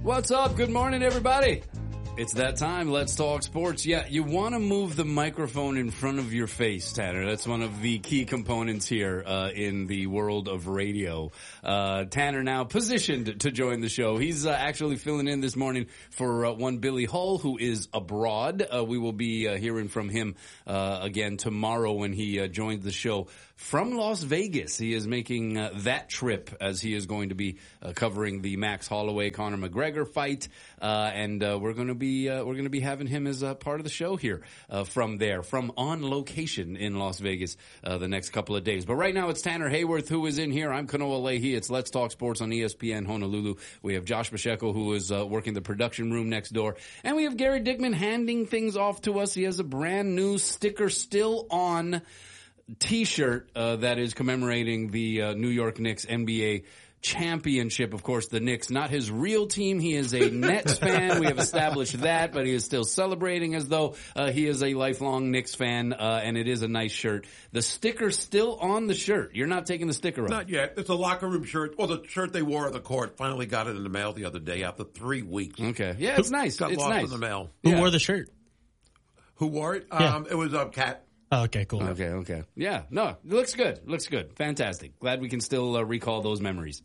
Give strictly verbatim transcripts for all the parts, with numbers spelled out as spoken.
What's up? Good morning, everybody. It's that time. Let's talk sports. Yeah, you want to move the microphone in front of your face, Tanner. That's one of the key components here uh, in the world of radio. Uh, Tanner now positioned to join the show. He's uh, actually filling in this morning for uh, one Billy Hull, who is abroad. Uh, we will be uh, hearing from him uh, again tomorrow when he uh, joins the show from Las Vegas. He is making uh, that trip as he is going to be uh, covering the Max Holloway Conor McGregor fight, uh, and uh, we're going to be uh, we're going to be having him as a part of the show here uh, from there, from on location in Las Vegas uh, the next couple of days. But right now it's Tanner Hayworth who is in here. I'm Kanoa Leahy. It's Let's Talk Sports on E S P N Honolulu. We have Josh Pacheco who is uh, working the production room next door, and we have Gary Dickman handing things off to us. He has a brand new sticker still on T-shirt uh, that is commemorating the uh, New York Knicks N B A championship. Of course, the Knicks, not his real team. He is a Nets fan. We have established that, but he is still celebrating as though uh, he is a lifelong Knicks fan, uh, and it is a nice shirt. The sticker's still on the shirt. You're not taking the sticker off. Not yet. It's a locker room shirt. Well, the shirt they wore on the court. Finally got it in the mail the other day after three weeks. Okay. Yeah, it's nice. Got it's lost nice. in the mail. Who Yeah. wore the shirt? Who wore it? Yeah. Um, it was a cat. Oh, okay, cool. Okay, okay. Yeah, no, it looks good. It looks good. Fantastic. Glad we can still uh, recall those memories.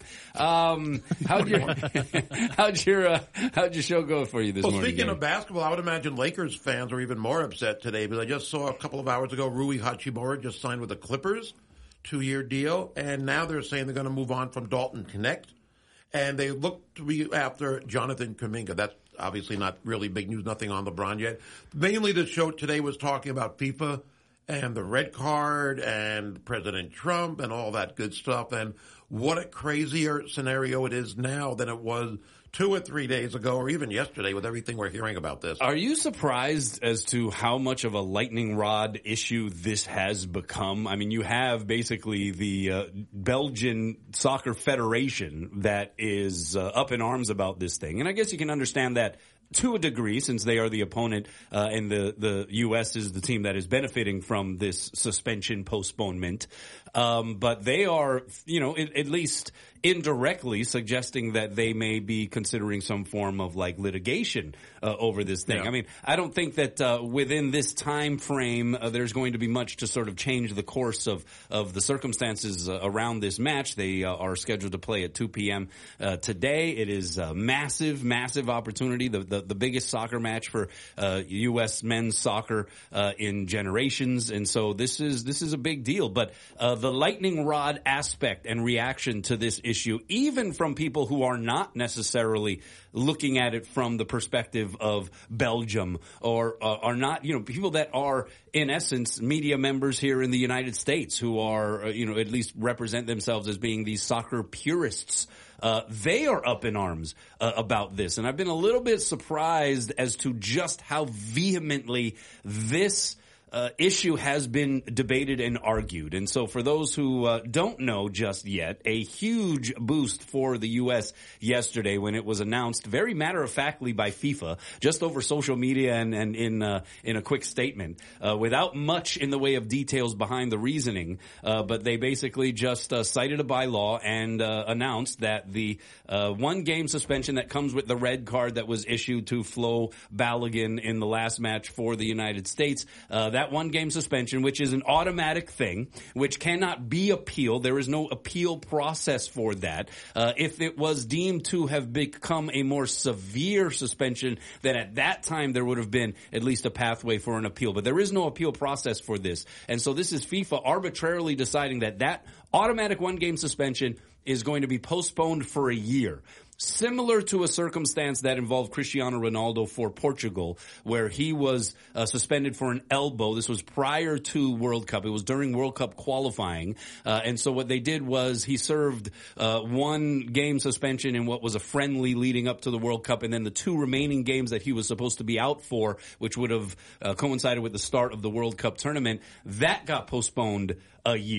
Um, how'd your, how'd your, uh, how'd your show go for you this Well, morning? speaking Gary? of basketball, I would imagine Lakers fans are even more upset today because I just saw a couple of hours ago Rui Hachimura just signed with the Clippers, two-year deal, and now they're saying they're going to move on from Dalton Connect, and they look to be after Jonathan Kuminga. That's obviously not really big news, nothing on LeBron yet. Mainly the show today was talking about FIFA and the red card and President Trump and all that good stuff, and what a crazier scenario it is now than it was two or three days ago or even yesterday with everything we're hearing about this. Are you surprised as to how much of a lightning rod issue this has become? I mean, you have basically the uh, Belgian Soccer Federation that is uh, up in arms about this thing. And I guess you can understand that to a degree, since they are the opponent, uh, and the, the U S is the team that is benefiting from this suspension postponement. Um, but they are, you know, at, at least indirectly suggesting that they may be considering some form of like litigation uh, over this thing. Yeah. I mean, I don't think that uh, within this time frame uh, there's going to be much to sort of change the course of of the circumstances uh, around this match. They uh, are scheduled to play at two p.m. Uh, today. It is a massive, massive opportunity. The the, the biggest soccer match for uh, U S men's soccer uh, in generations, and so this is this is a big deal. But uh, the lightning rod aspect and reaction to this issue, even from people who are not necessarily looking at it from the perspective of Belgium or uh, are not, you know, people that are in essence media members here in the United States who are, uh, you know, at least represent themselves as being these soccer purists. Uh, they are up in arms uh, about this. And I've been a little bit surprised as to just how vehemently this Uh, issue has been debated and argued. And so for those who uh, don't know just yet, a huge boost for the U S yesterday when it was announced very matter-of-factly by FIFA, just over social media and, and in uh, in a quick statement, uh, without much in the way of details behind the reasoning. Uh, but they basically just uh, cited a bylaw and uh, announced that the uh, one-game suspension that comes with the red card that was issued to Flo Balogun in the last match for the United States, uh, that That one-game suspension, which is an automatic thing, which cannot be appealed. There is no appeal process for that. Uh, if it was deemed to have become a more severe suspension, then at that time there would have been at least a pathway for an appeal. But there is no appeal process for this. And so this is FIFA arbitrarily deciding that that automatic one-game suspension is going to be postponed for a year. Similar to a circumstance that involved Cristiano Ronaldo for Portugal, where he was uh, suspended for an elbow. This was prior to World Cup. It was during World Cup qualifying. Uh, and so what they did was he served uh, one game suspension in what was a friendly leading up to the World Cup, and then the two remaining games that he was supposed to be out for, which would have uh, coincided with the start of the World Cup tournament, that got postponed a year.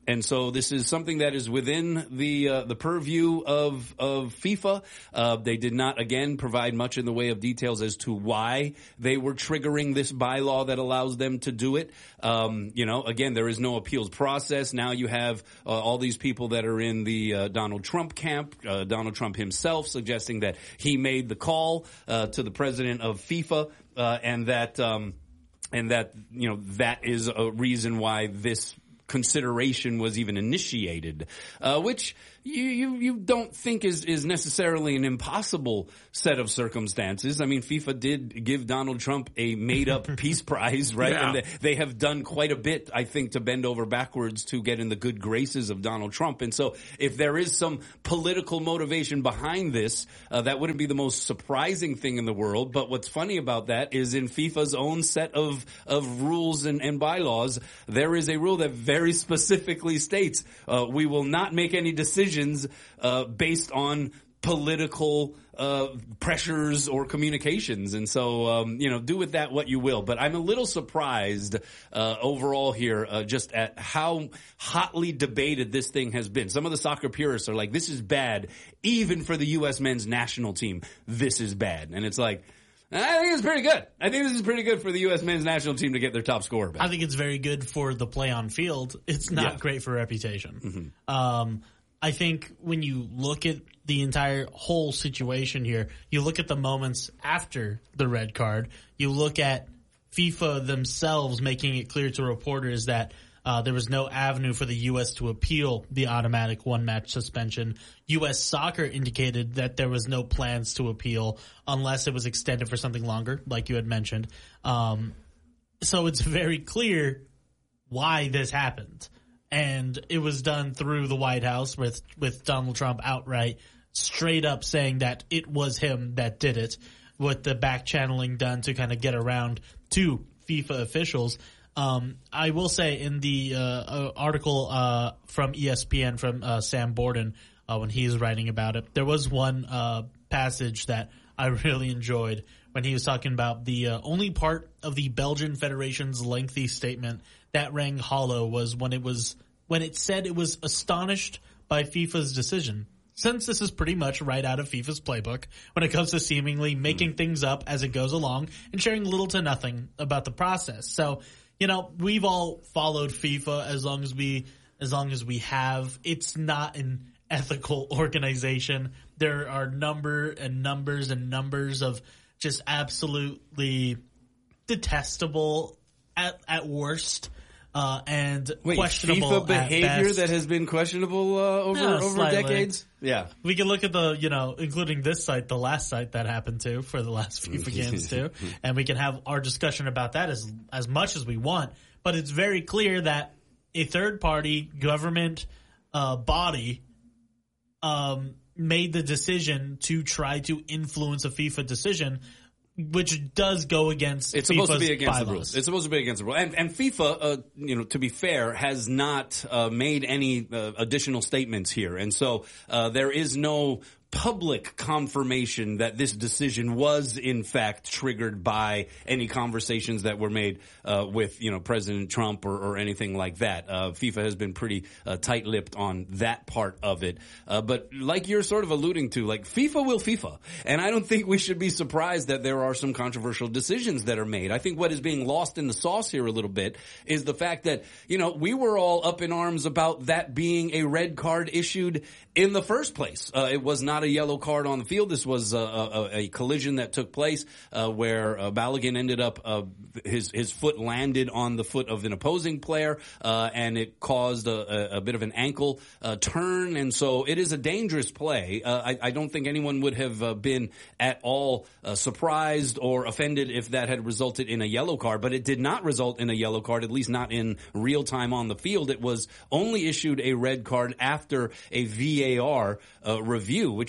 and so this is something that is within the uh, the purview of of FIFA. Uh, they did not again provide much in the way of details as to why they were triggering this bylaw that allows them to do it. Um, you know, again, there is no appeals process. Now you have uh, all these people that are in the uh, Donald Trump camp. Uh, Donald Trump himself suggesting that he made the call uh, to the president of FIFA, uh, and that um, and that you know that is a reason why this consideration was even initiated, uh, which you, you, you don't think is, is necessarily an impossible set of circumstances. I mean, FIFA did give Donald Trump a made-up peace prize, right? Yeah. And they, they have done quite a bit, I think, to bend over backwards to get in the good graces of Donald Trump. And so if there is some political motivation behind this, uh, that wouldn't be the most surprising thing in the world. But what's funny about that is in FIFA's own set of, of rules and, and bylaws, there is a rule that very specifically states, uh, we will not make any decisions uh, based on political uh, pressures or communications. And so, um, you know, do with that what you will. But I'm a little surprised uh, overall here uh, just at how hotly debated this thing has been. Some of the soccer purists are like, this is bad. Even for the U S men's national team, this is bad. And it's like, I think it's pretty good. I think this is pretty good for the U S men's national team to get their top scorer back. I think it's very good for the play on field. It's not Yeah. great for reputation. Mm-hmm. Um, I think when you look at the entire whole situation here, you look at the moments after the red card, you look at FIFA themselves making it clear to reporters that Uh, there was no avenue for the U S to appeal the automatic one-match suspension. U S Soccer indicated that there was no plans to appeal unless it was extended for something longer, like you had mentioned. Um, so it's very clear why this happened. And it was done through the White House with, with Donald Trump outright straight up saying that it was him that did it, with the back channeling done to kind of get around to FIFA officials. Um, I will say in the uh, uh, article uh, from E S P N from uh, Sam Borden uh, when he was writing about it, there was one uh, passage that I really enjoyed when he was talking about the uh, only part of the Belgian Federation's lengthy statement that rang hollow was when it was when it said it was astonished by FIFA's decision. Since this is pretty much right out of FIFA's playbook when it comes to seemingly making things up as it goes along and sharing little to nothing about the process. So, you know, we've all followed FIFA as long as we, as long as we have. It's not an ethical organization. There are number and numbers and numbers of just absolutely detestable at, at worst. Uh, and Wait, questionable FIFA behavior at best. that has been questionable uh, over Yeah, over slightly. decades. Yeah, We can look at the, you know, including this site, the last site that happened to for the last FIFA games too, and we can have our discussion about that as as much as we want. But it's very clear that a third party government uh, body um, made the decision to try to influence a FIFA decision, which does go against it's FIFA's supposed to be against bylaws. the rules. It's supposed to be against the rules. And, and FIFA, uh, you know, to be fair, has not uh, made any uh, additional statements here, and so uh, there is no public confirmation that this decision was in fact triggered by any conversations that were made uh, with, you know, President Trump or, or anything like that. Uh, FIFA has been pretty uh, tight-lipped on that part of it. Uh, but like you're sort of alluding to, like FIFA will FIFA. And I don't think we should be surprised that there are some controversial decisions that are made. I think what is being lost in the sauce here a little bit is the fact that, you know, we were all up in arms about that being a red card issued in the first place. Uh, it was not a yellow card on the field. This was a, a, a collision that took place uh, where uh, Balogun ended up uh, his his foot landed on the foot of an opposing player, uh, and it caused a, a, a bit of an ankle uh, turn. And so it is a dangerous play. Uh, I, I don't think anyone would have uh, been at all uh, surprised or offended if that had resulted in a yellow card, but it did not result in a yellow card, at least not in real time on the field. It was only issued a red card after a V A R uh, review, which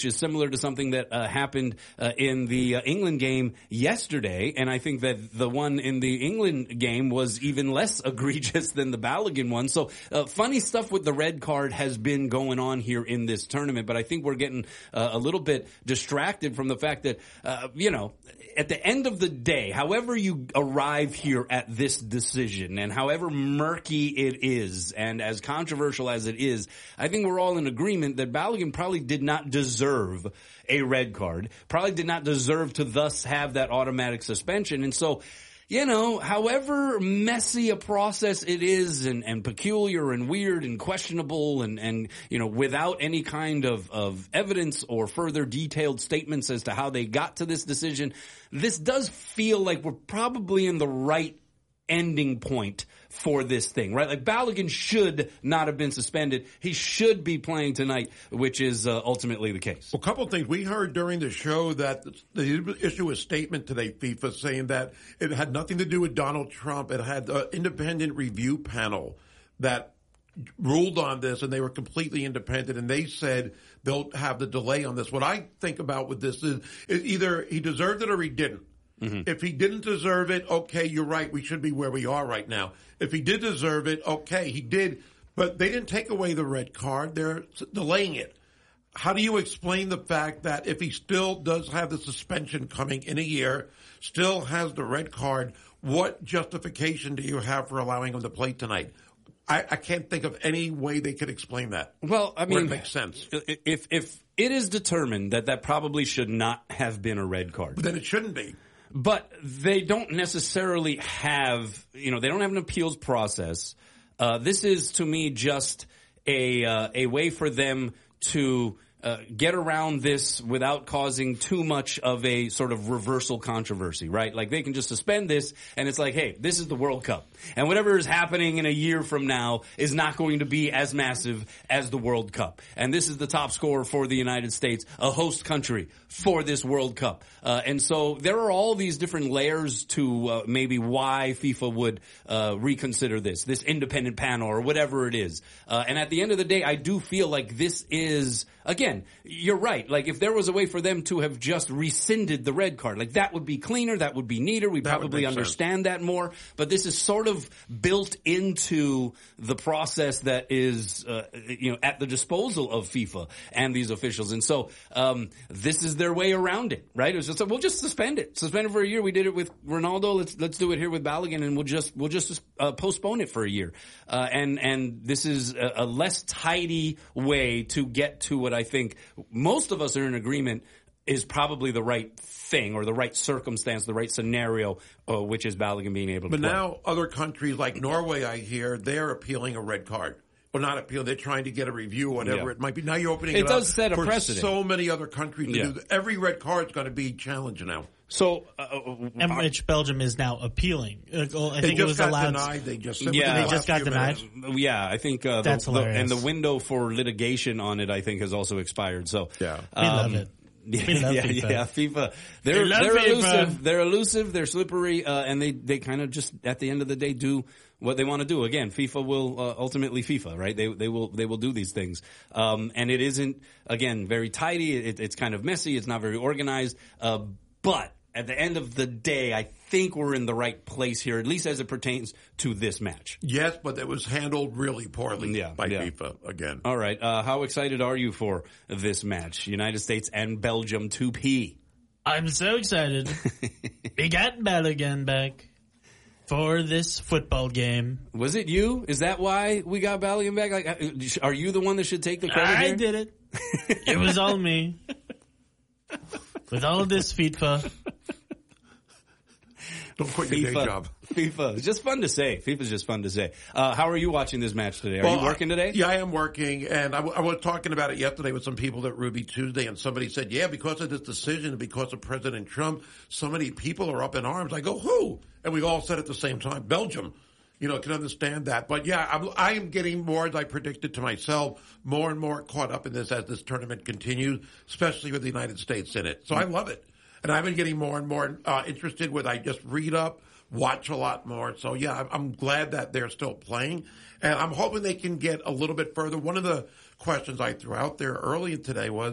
which is similar to something that uh, happened uh, in the uh, England game yesterday. And I think that the one in the England game was even less egregious than the Balogun one. So uh, funny stuff with the red card has been going on here in this tournament, but I think we're getting uh, a little bit distracted from the fact that, uh, you know, at the end of the day, however you arrive here at this decision and however murky it is and as controversial as it is, I think we're all in agreement that Balogun probably did not deserve a red card, probably did not deserve to thus have that automatic suspension. And so, you know, however messy a process it is and, and peculiar and weird and questionable and, and, you know, without any kind of, of evidence or further detailed statements as to how they got to this decision, this does feel like we're probably in the right ending point for this thing, right? Like Balogun should not have been suspended. He should be playing tonight, which is uh, ultimately the case. Well, a couple of things. We heard during the show that the issue a statement today, FIFA, saying that it had nothing to do with Donald Trump. It had an independent review panel that ruled on this, and they were completely independent, and they said they'll have the delay on this. What I think about with this is, is either he deserved it or he didn't. Mm-hmm. If he didn't deserve it, okay, you're right. We should be where we are right now. If he did deserve it, okay, he did. But they didn't take away the red card. They're delaying it. How do you explain the fact that if he still does have the suspension coming in a year, still has the red card, what justification do you have for allowing him to play tonight? I, I can't think of any way they could explain that. Well, I mean, it makes sense. If, if it is determined that that probably should not have been a red card, but then it shouldn't be. But they don't necessarily have, you know, they don't have an appeals process. Uh, this is, to me, just a uh, a way for them to uh, get around this without causing too much of a sort of reversal controversy, right? Like they can just suspend this, and it's like, hey, this is the World Cup. And whatever is happening in a year from now is not going to be as massive as the World Cup. And this is the top scorer for the United States, a host country for this World Cup. Uh, and so there are all these different layers to uh, maybe why FIFA would uh, reconsider this, this independent panel or whatever it is. Uh, and at the end of the day, I do feel like this is, again, you're right. Like if there was a way for them to have just rescinded the red card, like that would be cleaner, that would be neater. We probably understand that more. But this is sort of built into the process that is, uh, you know, at the disposal of FIFA and these officials. And so um, this is their way around it, right? It was just we'll just suspend it, suspend it for a year. We did it with Ronaldo. Let's let's do it here with Balogun, and we'll just we'll just uh, postpone it for a year. Uh, and and this is a, a less tidy way to get to what I think most of us are in agreement is probably the right thing or the right circumstance, the right scenario, uh, which is Balogun being able to But play. now other countries like Norway, I hear, they're appealing a red card. Well, not appeal. They're trying to get a review, whatever Yeah. it might be. Now you're opening it, It does up set a for precedent. so many other countries to Yeah. do that. Every red card is going to be challenged now. So, uh, And which Belgium is now appealing. Uh, well, I They think it just was got allowed. denied. They just Yeah. within the They just last got few denied? minutes. yeah, I think uh, That's the, the, and hilarious. the window for litigation on it, I think, has also expired. So, Yeah. We love it. Yeah, We love yeah, FIFA. yeah, FIFA. They're We love they're FIFA. elusive. They're elusive. They're slippery, uh, and they they kind of just at the end of the day do what they want to do. Again, FIFA will uh, ultimately FIFA, right? They they will they will do these things, um, and it isn't again very tidy. It, it's kind of messy. It's not very organized, uh, but at the end of the day, I think we're in the right place here, at least as it pertains to this match. Yes, but it was handled really poorly Yeah, by yeah. FIFA again. All right, uh, how excited are you for this match? United States and Belgium two P. I'm so excited. We got Balogun back for this football game. Was it you? Is that why we got Balogun back? Like, uh, are you the one that should take the credit I here? did it. It was all me. With all of this FIFA. Don't quit your day FIFA. job. FIFA. It's just fun to say. FIFA's just fun to say. Uh, how are you watching this match today? Are Well, you working today? I, yeah, I am working, and I, w- I was talking about it yesterday with some people at Ruby Tuesday, and somebody said, yeah, because of this decision, because of President Trump, so many people are up in arms. I go, who? And we all said at the same time, Belgium. You know, can understand that. But yeah, I'm, I am getting more, as I predicted to myself, more and more caught up in this as this tournament continues, especially with the United States in it. So I love it. And I've been getting more and more uh, interested with, I just read up, watch a lot more. So yeah, I'm, I'm glad that they're still playing. And I'm hoping they can get a little bit further. One of the questions I threw out there earlier today was,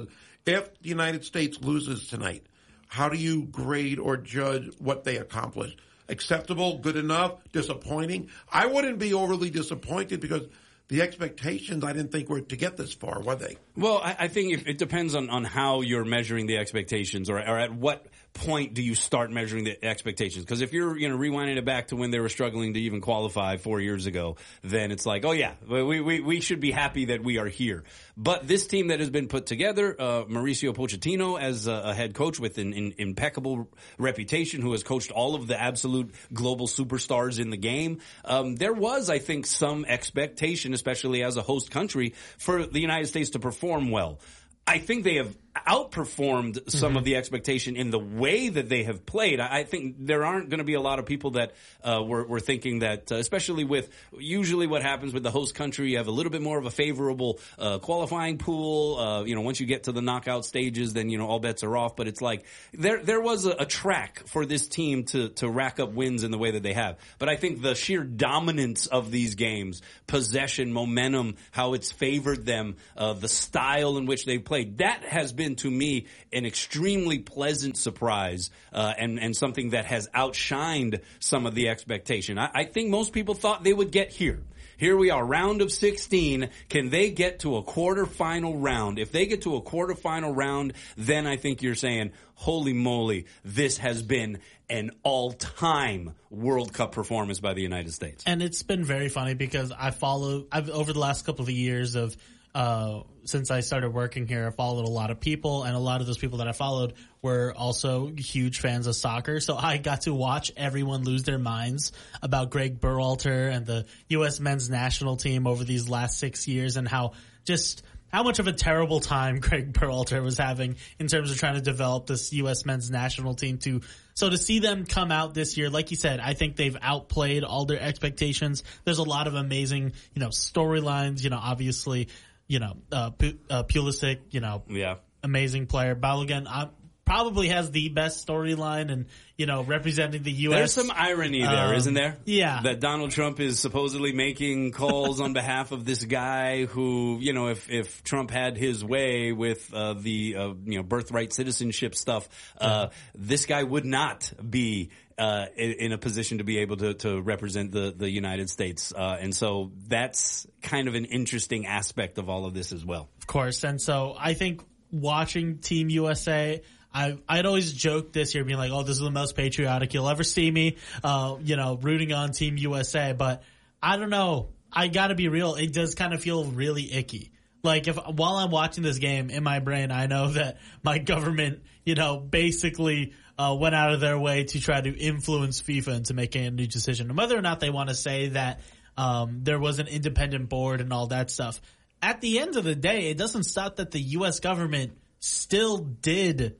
if the United States loses tonight, how do you grade or judge what they accomplished? Acceptable, good enough, disappointing? I wouldn't be overly disappointed because the expectations I didn't think were to get this far, were they? Well, I, I think if, it depends on, on how you're measuring the expectations, or, or at what point do you start measuring the expectations? Because if you're, you know, rewinding it back to when they were struggling to even qualify four years ago, then it's like, oh yeah, we we, we should be happy that we are here. But this team that has been put together, uh, Mauricio Pochettino as a, a head coach with an, an impeccable reputation, who has coached all of the absolute global superstars in the game, um, there was, I think, some expectation, especially as a host country, for the United States to perform well. I think they have outperformed some mm-hmm. of the expectation in the way that they have played. I think there aren't going to be a lot of people that uh, were, were thinking that, uh, especially with usually what happens with the host country, you have a little bit more of a favorable uh, qualifying pool. Uh, you know, once you get to the knockout stages, then, you know, all bets are off. But it's like there there was a, a track for this team to, to rack up wins in the way that they have. But I think the sheer dominance of these games, possession, momentum, how it's favored them, uh, the style in which they played, that has been, to me, an extremely pleasant surprise, uh, and, and something that has outshined some of the expectation. I, I think most people thought they would get here. Here we are, round of sixteen. Can they get to a quarterfinal round? If they get to a quarterfinal round, then I think you're saying, holy moly, this has been an all-time World Cup performance by the United States. And it's been very funny because I follow, I've over the last couple of years of Uh, since I started working here, I followed a lot of people, and a lot of those people that I followed were also huge fans of soccer. So I got to watch everyone lose their minds about Greg Berhalter and the U S men's national team over these last six years and how just how much of a terrible time Greg Berhalter was having in terms of trying to develop this U S men's national team too. So to see them come out this year, like you said, I think they've outplayed all their expectations. There's a lot of amazing, you know, storylines, you know, obviously, you know, uh, P- uh, Pulisic, you know, yeah, amazing player. Balogun uh, probably has the best storyline and, you know, representing the U S. There's some irony there, um, isn't there? Yeah. That Donald Trump is supposedly making calls on behalf of this guy who, you know, if, if Trump had his way with uh, the, uh, you know, birthright citizenship stuff, uh, yeah. this guy would not be Uh, in, in a position to be able to, to represent the, the United States. Uh, and so that's kind of an interesting aspect of all of this as well. Of course. And so I think watching Team U S A, I, I'd always joked this year being like, oh, this is the most patriotic you'll ever see me, uh, you know, rooting on Team U S A. But I don't know. I gotta be real. It does kind of feel really icky. Like if while I'm watching this game in my brain, I know that my government, you know, basically uh, went out of their way to try to influence FIFA into making a new decision. And whether or not they want to say that um, there was an independent board and all that stuff, at the end of the day, it doesn't stop that the U S government still did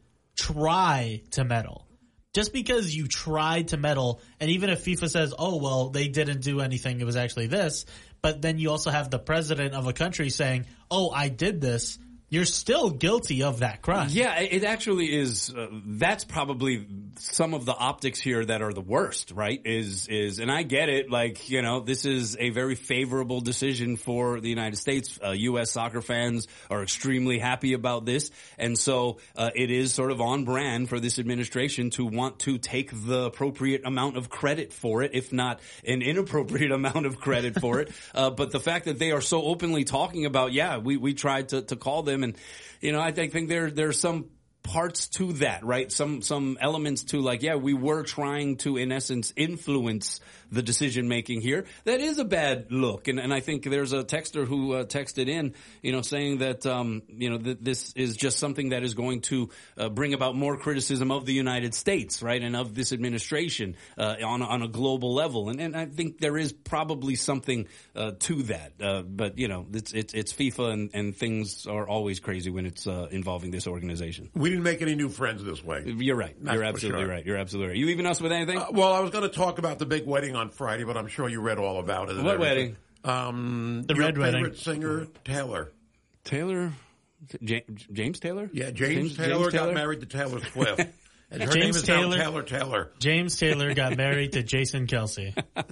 try to meddle. Just because you tried to meddle, and even if FIFA says, oh, well, they didn't do anything, it was actually this, but then you also have the president of a country saying, oh, I did this, you're still guilty of that crime. Yeah, it actually is. Uh, that's probably some of the optics here that are the worst, right? Is, is, and I get it. Like, you know, this is a very favorable decision for the United States. Uh, U S soccer fans are extremely happy about this. And so, uh, it is sort of on brand for this administration to want to take the appropriate amount of credit for it, if not an inappropriate amount of credit for it. Uh, but the fact that they are so openly talking about, yeah, we, we tried to, to call them. And, you know, I think, think there, there's some parts to that, right? Some, some elements to like, yeah, we were trying to, in essence, influence the decision making here. That is a bad look. And, and I think there's a texter who uh, texted in, you know, saying that, um, you know, that this is just something that is going to uh, bring about more criticism of the United States, right? And of this administration, uh, on, on a global level. And, and I think there is probably something, uh, to that. Uh, but, you know, it's, it's, it's FIFA and, and things are always crazy when it's, uh, involving this organization. We didn't make any new friends this way. You're right. That's You're absolutely sure. right. You're absolutely right. You leaving us with anything? Uh, well, I was going to talk about the big wedding on Friday, but I'm sure you read all about it. What everything. wedding? Um, the your Red favorite Wedding. singer, Taylor. Taylor? James, James Taylor? Yeah, James, James Taylor James got Taylor? married to Taylor Swift. And her James name is Taylor- now Taylor Taylor. James Taylor got married to Jason Kelsey.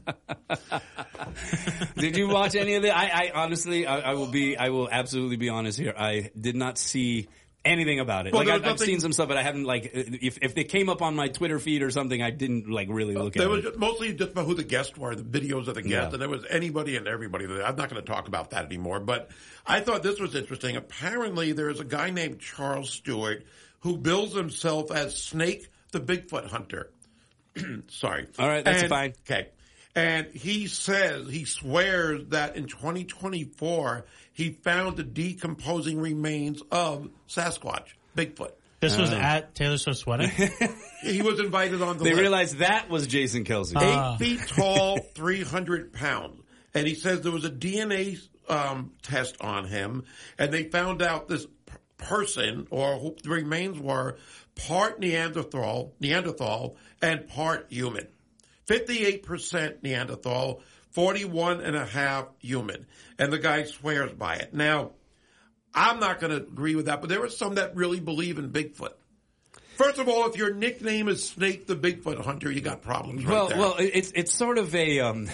Did you watch any of it? I, I honestly, I, I will be, I will absolutely be honest here. I did not see anything about it. Well, like I've, nothing, I've seen some stuff, but I haven't like if if they came up on my Twitter feed or something, I didn't like really look There at was it. just mostly just about who the guests were, the videos of the guests, Yeah. and there was anybody and everybody. I'm not going to talk about that anymore. But I thought this was interesting. Apparently, there's a guy named Charles Stewart who bills himself as Snake the Bigfoot Hunter. Sorry. All right, that's And- fine. Okay. And he says, he swears that in twenty twenty-four, he found the decomposing remains of Sasquatch, Bigfoot. This was at Taylor Swift's wedding. He was invited on the They list. realized that was Jason Kelsey. Uh, Eight feet tall, three hundred pounds. And he says there was a D N A um, test on him, and they found out this p- person, or who the remains were, part Neanderthal, Neanderthal, and part human. fifty-eight percent Neanderthal, forty-one and a half human. And the guy swears by it. Now, I'm not going to agree with that, but there are some that really believe in Bigfoot. First of all, if your nickname is Snake the Bigfoot Hunter, you got problems right Well, there. well, it's it's sort of a um,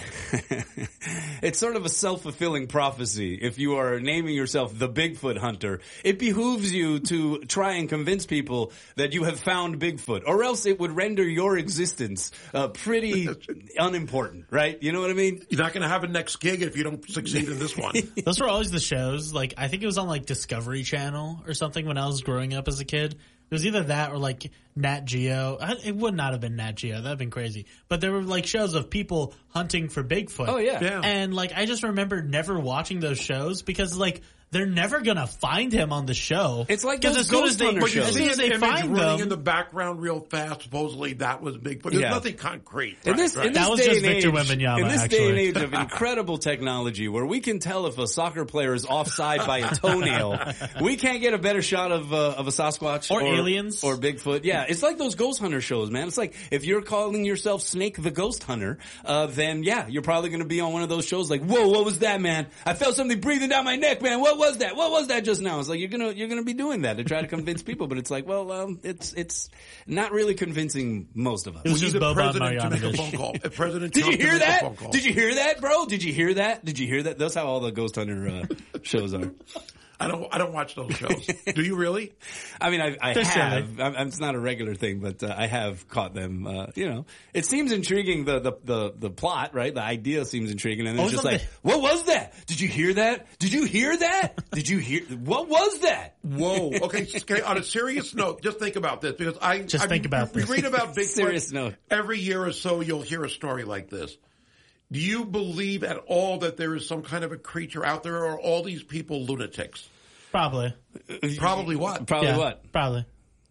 it's sort of a self fulfilling prophecy. If you are naming yourself the Bigfoot Hunter, it behooves you to try and convince people that you have found Bigfoot, or else it would render your existence uh, pretty unimportant, right? You know what I mean? You're not going to have a next gig if you don't succeed in this one. Those were always the shows. Like, I think it was on like Discovery Channel or something when I was growing up as a kid. It was either that or like Nat Geo. I- It would not have been Nat Geo. That'd been crazy. But there were like shows of people hunting for Bigfoot. Oh, yeah. Yeah. And like, I just remember never watching those shows because like, they're never gonna find him on the show. It's like 'Cause those as soon Ghost as they, Hunter But you shows. as see soon as an they image find running them, in the background real fast. Supposedly that was Bigfoot. There's Yeah. nothing concrete. In Right, this, right. in this That was day just and Victor age, Wembanyama, in this day actually. and age of incredible technology, where we can tell if a soccer player is offside by a toenail, we can't get a better shot of uh, of a Sasquatch Or aliens. or Bigfoot. Yeah, it's like those ghost hunter shows, man. It's like if you're calling yourself Snake the Ghost Hunter, uh, then yeah, you're probably going to be on one of those shows. Like, whoa, what was that, man? I felt something breathing down my neck, man. What was that? What was that just now? It's like you're gonna you're gonna be doing that to try to convince people, but it's like, well, um, it's it's not really convincing most of us. It was We just need the Boban president to make a Marjanovic. phone call. If President Did Trump you hear to make a that? phone call. Did you hear that, bro? Did you hear that? Did you hear that? That's how all the Ghost Hunter uh, shows are. I don't. I don't watch those shows. Do you really? I mean, I, I They're have. I'm, I'm- it's not a regular thing, but uh, I have caught them. Uh, you know, it seems intriguing. The, the the the plot, right? The idea seems intriguing, and Oh, it's just like, something- what was that? Did you hear that? Did you hear that? Did you hear? What was that? Whoa. Okay. okay, on a serious note, just think about this because I Just I, think about we this. read about Bigfoot. Serious note. Every year or so, you'll hear a story like this. Do you believe at all that there is some kind of a creature out there, or are all these people lunatics? Probably. Probably what? Probably Yeah, what? Probably.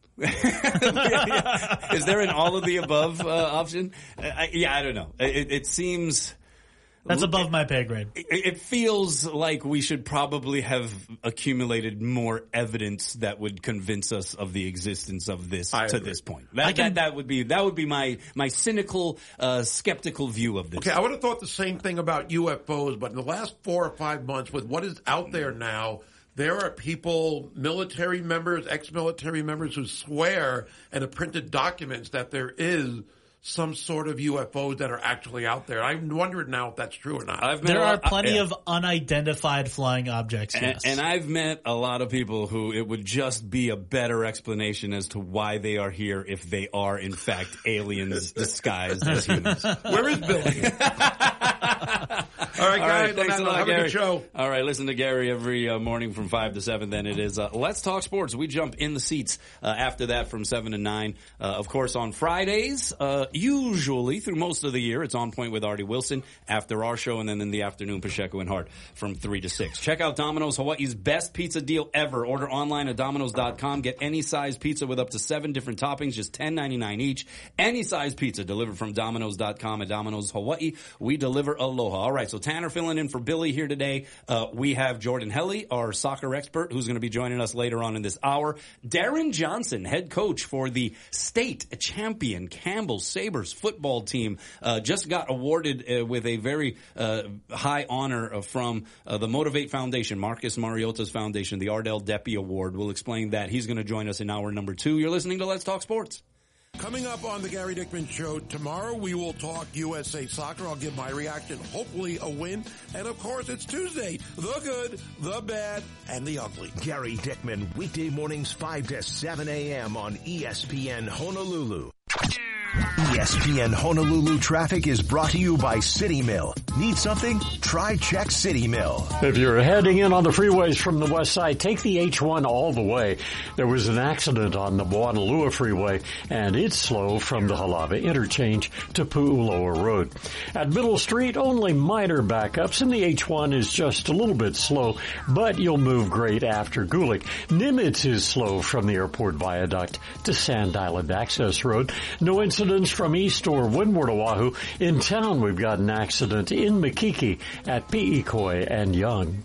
Is there an all of the above uh, option? I, yeah, I don't know. It, it seems. That's above my pay grade. It, it feels like we should probably have accumulated more evidence that would convince us of the existence of this I to agree. this point. That, I can- that, that would be that would be my my cynical, uh, skeptical view of this. Okay, I would have thought the same thing about U F Os, but in the last four or five months, with what is out there now, there are people, military members, ex-military members, who swear and have printed documents that there is some sort of U F Os that are actually out there. I'm wondering now if that's true or not. I've met There a are lot- plenty yeah. of unidentified flying objects. And, Yes. and I've met a lot of people who it would just be a better explanation as to why they are here if they are in fact aliens disguised as humans. Where is Billy? All right, All guys, right, on thanks that a note, lot, have Gary. a good show. All right, listen to Gary every uh, morning from five to seven. Then it is uh, Let's Talk Sports. We jump in the seats uh, after that from seven to nine. Uh, of course, on Fridays, uh, usually through most of the year, it's On Point with Artie Wilson after our show, and then in the afternoon, Pacheco and Hart from three to six. Check out Domino's, Hawaii's best pizza deal ever. Order online at Domino's dot com. Get any size pizza with up to seven different toppings, just ten ninety-nine each. Any size pizza delivered from Domino's dot com at Domino's Hawaii. We deliver aloha. All right, so Tanner filling in for Billy here today. Uh, we have Jordan Helly, our soccer expert, who's going to be joining us later on in this hour. Darren Johnson, head coach for the state champion Campbell Sabres football team, uh, just got awarded uh, with a very uh, high honor uh, from uh, the Motivate Foundation, Marcus Mariota's foundation, the Ardell Deppie Award. We'll explain that. He's going to join us in hour number two. You're listening to Let's Talk Sports. Coming up on the Gary Dickman Show tomorrow, we will talk U S A Soccer. I'll give my reaction, hopefully a win. And of course, it's Tuesday. The good, the bad, and the ugly. Gary Dickman, weekday mornings five to seven a.m. on E S P N Honolulu. E S P N Honolulu traffic is brought to you by City Mill. Need something? Try Check City Mill. If you're heading in on the freeways from the west side, take the H one all the way. There was an accident on the Moanalua Freeway, and it's slow from the Halava interchange to Pu'uloa Road. At Middle Street, only minor backups, and the H one is just a little bit slow, but you'll move great after Gulick. Nimitz is slow from the airport viaduct to Sand Island Access Road. No incidents from East or Windward Oahu. In town, we've got an accident in Makiki at Pi'ikoi and Young.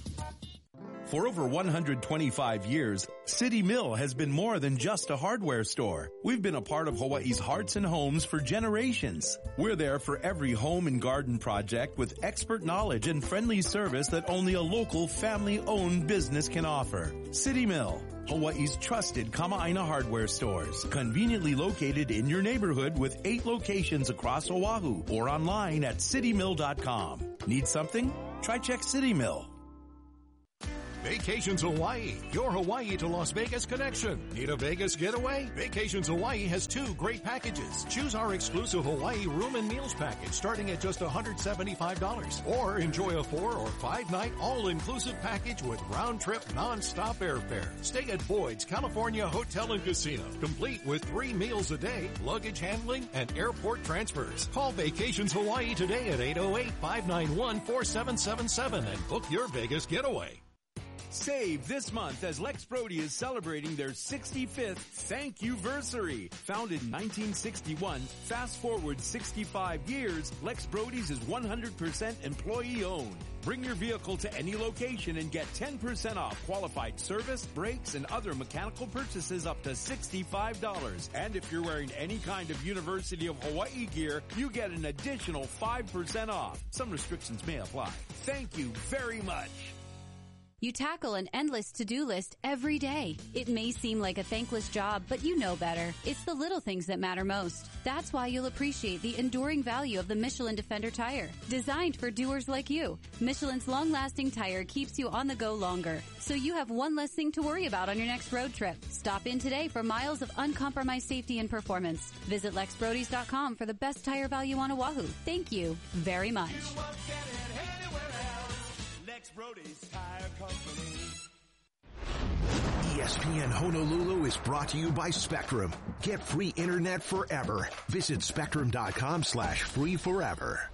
For over one hundred twenty-five years, City Mill has been more than just a hardware store. We've been a part of Hawaii's hearts and homes for generations. We're there for every home and garden project with expert knowledge and friendly service that only a local family-owned business can offer. City Mill, Hawaii's trusted Kama'aina hardware stores, conveniently located in your neighborhood with eight locations across Oahu or online at city mill dot com. Need something? Try Check City Mill. Vacations Hawaii, your Hawaii to Las Vegas connection. Need a Vegas getaway? Vacations Hawaii has two great packages. Choose our exclusive Hawaii room and meals package starting at just one hundred seventy-five dollars. Or enjoy a four or five night all-inclusive package with round-trip non-stop airfare. Stay at Boyd's California Hotel and Casino, complete with three meals a day, luggage handling, and airport transfers. Call Vacations Hawaii today at eight oh eight, five nine one, four seven seven seven and book your Vegas getaway. Save this month as Lex Brody is celebrating their sixty-fifth Thank You-versary. Founded in nineteen sixty-one, fast forward sixty-five years, Lex Brody's is one hundred percent employee-owned. Bring your vehicle to any location and get ten percent off qualified service, brakes, and other mechanical purchases up to sixty-five dollars. And if you're wearing any kind of University of Hawaii gear, you get an additional five percent off. Some restrictions may apply. Thank you very much. You tackle an endless to-do list every day. It may seem like a thankless job, but you know better. It's the little things that matter most. That's why you'll appreciate the enduring value of the Michelin Defender tire. Designed for doers like you, Michelin's long-lasting tire keeps you on the go longer, so you have one less thing to worry about on your next road trip. Stop in today for miles of uncompromised safety and performance. Visit lex brodys dot com for the best tire value on Oahu. Thank you very much. Brody's Tire Company. E S P N Honolulu is brought to you by Spectrum. Get free internet forever. Visit spectrum dot com slash free forever.